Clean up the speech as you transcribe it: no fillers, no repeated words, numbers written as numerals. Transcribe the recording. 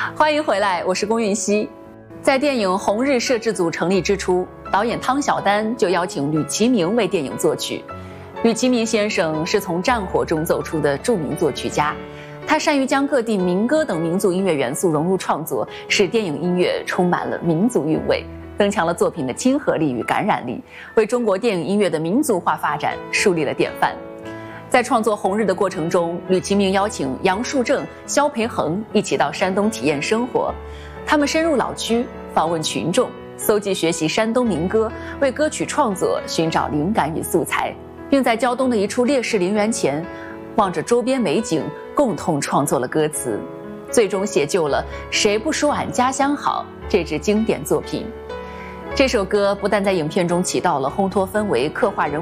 欢迎回来，我是龚韵希。在电影《红日》摄制组成立之初，导演汤晓丹就邀请吕其明为电影作曲。吕其明先生是从战火中走出的著名作曲家，他善于将各地民歌等民族音乐元素融入创作，使电影音乐充满了民族韵味，增强了作品的亲和力与感染力，为中国电影音乐的民族化发展树立了典范。在创作《红日》的过程中，吕其明邀请杨树正、萧培恒一起到山东体验生活，他们深入老区，访问群众，搜集学习山东民歌，为歌曲创作寻找灵感与素材，并在胶东的一处烈士陵园前，望着周边美景，共同创作了歌词，最终写就了《谁不说俺家乡好》这支经典作品。这首歌不但在影片中起到了烘托氛围、刻画人物